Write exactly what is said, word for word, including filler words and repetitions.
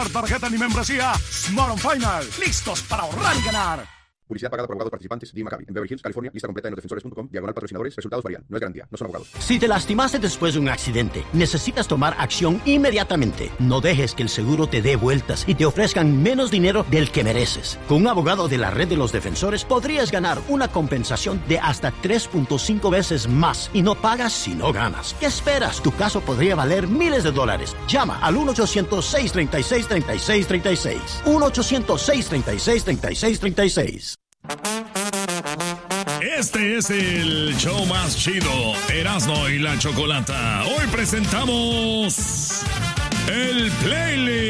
Tarjeta ni membresía. Smart on Final. Listos para ahorrar y ganar. Publicidad pagada por abogados participantes de Maccabi. En Beverly Hills, California. Lista completa en los defensores punto com. Diagonal patrocinadores. Resultados varían. No es garantía. No son abogados. Si te lastimaste después de un accidente, necesitas tomar acción inmediatamente. No dejes que el seguro te dé vueltas y te ofrezcan menos dinero del que mereces. Con un abogado de la red de los defensores podrías ganar una compensación de hasta tres punto cinco veces más y no pagas si no ganas. ¿Qué esperas? Tu caso podría valer miles de dólares. Llama al uno ochocientos, seis tres seis, tres seis tres seis. uno ochocientos, seis tres seis, tres seis tres seis. Este es el show más chido, Erasmo y la Chocolata. Hoy presentamos el playlist.